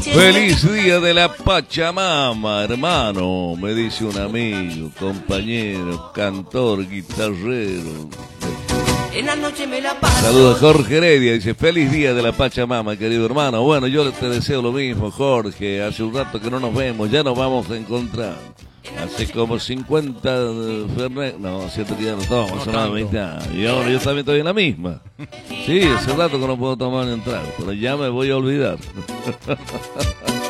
Feliz día de la Pachamama, hermano, me dice un amigo, compañero, cantor, guitarrero. En la noche me la paso. Saludos a Jorge Heredia, dice feliz día de la Pachamama, querido hermano. Bueno, yo te deseo lo mismo, Jorge. Hace un rato que no nos vemos, ya nos vamos a encontrar. Hace como 50 Fernet, no, cierto que ya no tomo, hace más de 20 años. Y ahora yo también estoy en la misma. Sí, hace rato que no puedo tomar ni entrar, pero ya me voy a olvidar.